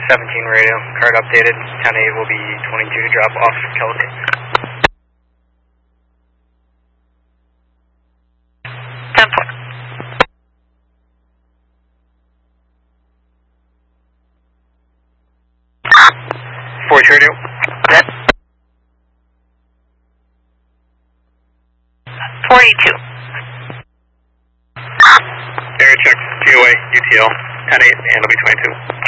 17 radio, card updated, 10-8 will be 22 to drop off Kelly. 10-4. Voice radio. Good. 42. Area check, POA, UTL, 10-8, and it'll be 22.